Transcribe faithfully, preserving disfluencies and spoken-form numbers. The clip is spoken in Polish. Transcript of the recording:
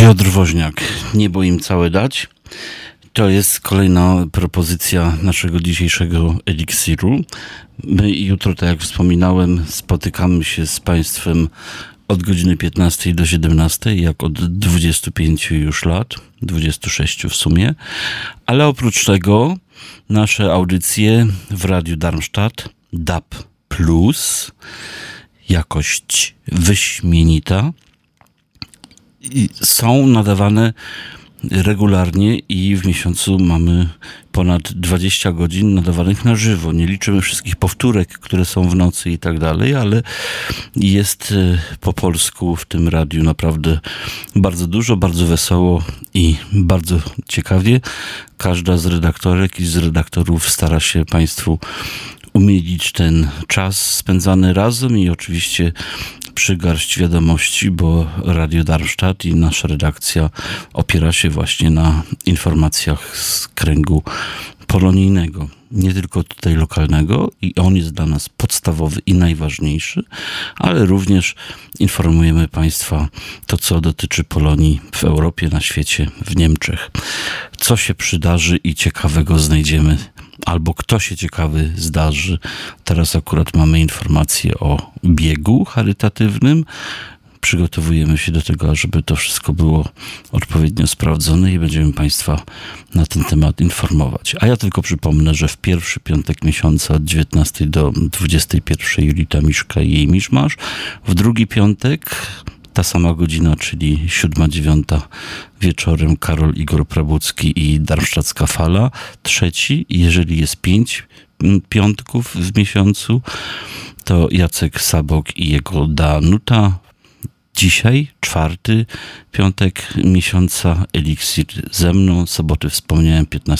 Piotr Woźniak, niebo im całe dać. To jest kolejna propozycja naszego dzisiejszego eliksiru. My jutro, tak jak wspominałem, spotykamy się z Państwem od godziny piętnastej do siedemnastej, jak od dwudziestu pięciu już lat, dwudziestu sześciu w sumie. Ale oprócz tego nasze audycje w Radiu Darmstadt D A B plus, jakość wyśmienita, są nadawane regularnie i w miesiącu mamy ponad dwadzieścia godzin nadawanych na żywo. Nie liczymy wszystkich powtórek, które są w nocy i tak dalej, ale jest po polsku w tym radiu naprawdę bardzo dużo, bardzo wesoło i bardzo ciekawie. Każda z redaktorek i z redaktorów stara się Państwu umilić ten czas spędzany razem i oczywiście przygarść wiadomości, bo Radio Darmstadt i nasza redakcja opiera się właśnie na informacjach z kręgu polonijnego, nie tylko tutaj lokalnego, i on jest dla nas podstawowy i najważniejszy, ale również informujemy Państwa to, co dotyczy Polonii w Europie, na świecie, w Niemczech. Co się przydarzy i ciekawego znajdziemy, albo kto się ciekawy zdarzy. Teraz akurat mamy informacje o biegu charytatywnym. Przygotowujemy się do tego, żeby to wszystko było odpowiednio sprawdzone i będziemy Państwa na ten temat informować. A ja tylko przypomnę, że w pierwszy piątek miesiąca od dziewiętnastej do dwudziestej pierwszej Julita Miszka i jej miszmasz. W drugi piątek ta sama godzina, czyli siódma, dziewiąta wieczorem Karol Igor Prabucki i Darmstadtska Fala. Trzeci, jeżeli jest pięć piątków w miesiącu, to Jacek Sabok i jego Danuta. Dzisiaj, czwarty piątek miesiąca, eliksir ze mną. Soboty wspomniałem, piętnastego